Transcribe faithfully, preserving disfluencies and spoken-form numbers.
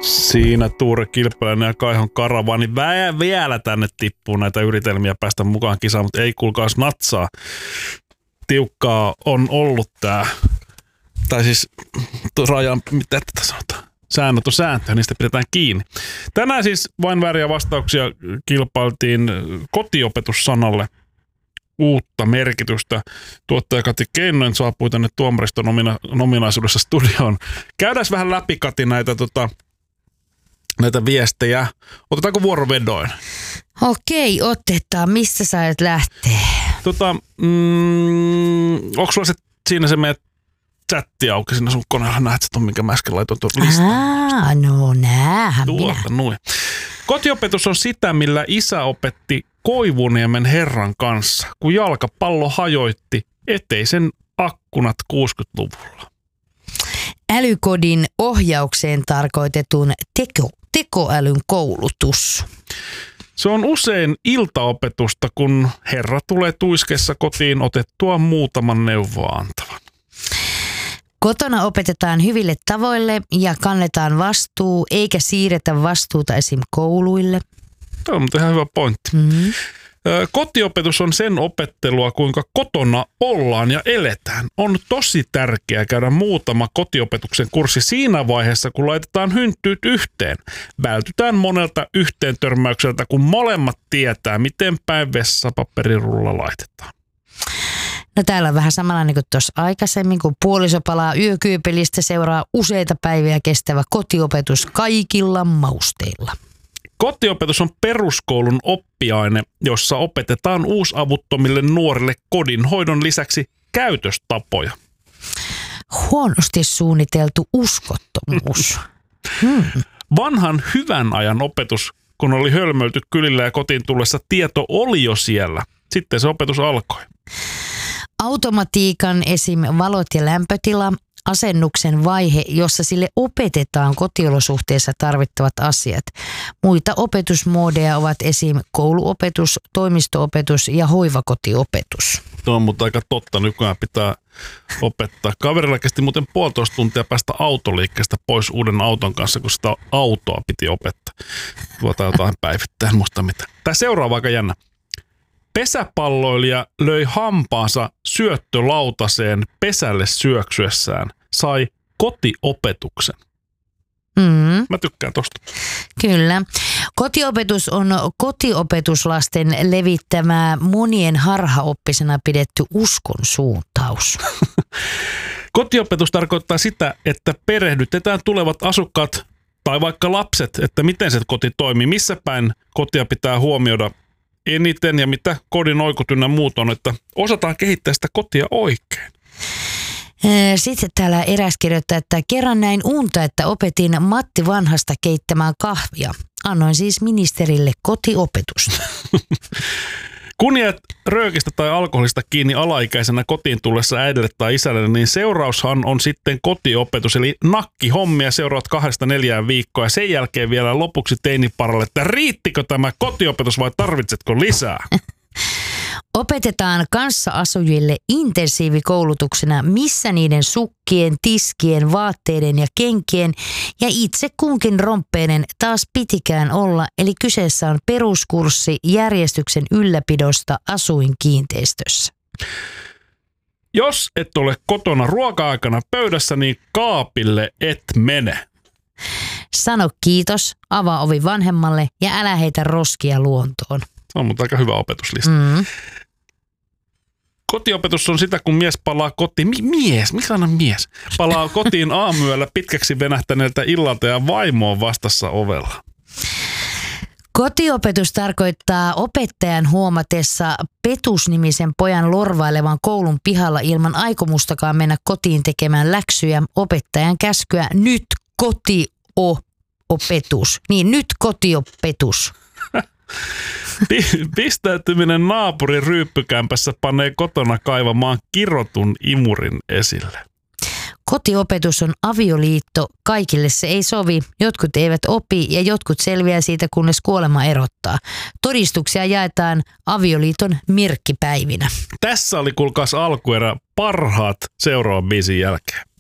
Siinä Tuure Kilpeläinen ja Kaihon Karavaani vä- vielä tänne tippuu näitä yritelmiä päästä mukaan kisaan, mutta ei kuulkaas natsaa. Tiukkaa on ollut tää, tai siis rajan, mitä tätä sanotaan, säännöt on sääntöä, niistä pidetään kiinni. Tänään siis vain vääriä vastauksia kilpailtiin kotiopetussanalle uutta merkitystä. Tuottaja Kati Keinonen saapui tänne tuomariston omina- ominaisuudessa studioon. Käydään vähän läpi, Kati, näitä, tota, näitä viestejä. Otetaanko vuorovedoin? Okei, otetaan. Mistä sä et lähtee? Tota, mm, onko sulla se, siinä se meidän chatti auki siinä sun koneella? Näet sä ton, minkä mä äsken laitoin tuon listaan? Aa, no näähän minä. Noin. Kotiopetus on sitä, millä isä opetti Koivuniemen herran kanssa, kun jalkapallo hajoitti eteisen akkunat kuusikymmentäluvulla. Älykodin ohjaukseen tarkoitetun teko, tekoälyn koulutus. Se on usein iltaopetusta, kun herra tulee tuiskessa kotiin otettua muutaman neuvoa antavan. Kotona opetetaan hyville tavoille ja kannetaan vastuu, eikä siirretä vastuuta esim. Kouluille. Tämä on ihan hyvä pointti. Mm-hmm. Kotiopetus on sen opettelua, kuinka kotona ollaan ja eletään. On tosi tärkeää käydä muutama kotiopetuksen kurssi siinä vaiheessa, kun laitetaan hynttyyt yhteen. Vältytään monelta yhteen törmäykseltä, kun molemmat tietää, miten päin vessapaperirulla laitetaan. No täällä on vähän samanlainen kuin tuossa aikaisemmin, kun puoliso palaa yökyypelistä, seuraa useita päiviä kestävä kotiopetus kaikilla mausteilla. Kotiopetus on peruskoulun oppiaine, jossa opetetaan uusavuttomille nuorille kodinhoidon lisäksi käytöstapoja. Huonosti suunniteltu uskottomuus. Hmm. Vanhan hyvän ajan opetus, kun oli hölmöilty kylillä ja kotiin tullessa tieto oli jo siellä. Sitten se opetus alkoi. Automatiikan esim. Valot ja lämpötila, asennuksen vaihe, jossa sille opetetaan kotiolosuhteissa tarvittavat asiat. Muita opetusmuodeja ovat esim. Kouluopetus, toimistoopetus ja hoivakotiopetus. Tuo on mutta aika totta. Nykyään pitää opettaa. Kaverilla kesti muuten puolitoista tuntia päästä autoliikkeestä pois uuden auton kanssa, kun sitä autoa piti opettaa. Tuota jotain päivittää, en muista mitä. Tämä seuraava aika jännä. Pesäpalloilija löi hampaansa syöttölautaseen pesälle syöksyessään. Sai kotiopetuksen. Mm. Mä tykkään tosta. Kyllä. Kotiopetus on kotiopetuslasten levittämää monien harhaoppisena pidetty uskon suuntaus. Kotiopetus tarkoittaa sitä, että perehdytetään tulevat asukkaat tai vaikka lapset, että miten se koti toimii, missä päin kotia pitää huomioida eniten ja mitä kodin oikut ynnä muut on, että osataan kehittää sitä kotia oikein. Sitten täällä eräs kirjoittaa, että kerran näin unta, että opetin Matti Vanhasta keittämään kahvia. Annoin siis ministerille kotiopetusta. Kun jäät röökistä tai alkoholista kiinni alaikäisenä kotiin tullessa äidille tai isälle, niin seuraushan on sitten kotiopetus, eli nakkihommia seuraat kahdesta neljään viikkoa ja sen jälkeen vielä lopuksi teiniparalle, että riittikö tämä kotiopetus vai tarvitsetko lisää? Opetetaan kanssaasujille intensiivikoulutuksena, missä niiden sukkien, tiskien, vaatteiden ja kenkien ja itse kunkin romppeinen taas pitikään olla, eli kyseessä on peruskurssi järjestyksen ylläpidosta asuinkiinteistössä. Jos et ole kotona ruoka-aikana pöydässä, niin kaapille et mene. Sano kiitos, avaa ovi vanhemmalle ja älä heitä roskia luontoon. Se on mutta aika hyvä opetuslista. Mm. Kotiopetus on sitä, kun mies palaa kotiin. Mi- mies? Miksi aina mies? Palaa kotiin aamuyöllä pitkäksi venähtäneeltä illalta ja vaimo on vastassa ovella. Kotiopetus tarkoittaa opettajan huomatessa Petus-nimisen pojan lorvailevan koulun pihalla ilman aikomustakaan mennä kotiin tekemään läksyjä opettajan käskyä nyt kotiopetus. Niin nyt kotiopetus. Pistäytyminen naapurin ryyppykämpässä panee kotona kaivamaan kirotun imurin esille. Kotiopetus on avioliitto. Kaikille se ei sovi. Jotkut eivät opi ja jotkut selviää siitä, kunnes kuolema erottaa. Todistuksia jaetaan avioliiton merkkipäivinä. Tässä oli kuulkaas alkuerä parhaat seuraavan biisin jälkeen.